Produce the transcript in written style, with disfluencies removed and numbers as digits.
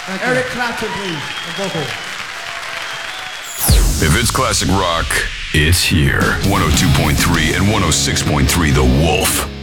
Eric Clapton, please. And vocal. If it's classic rock, it's here. 102.3 and 106.3 The Wolf.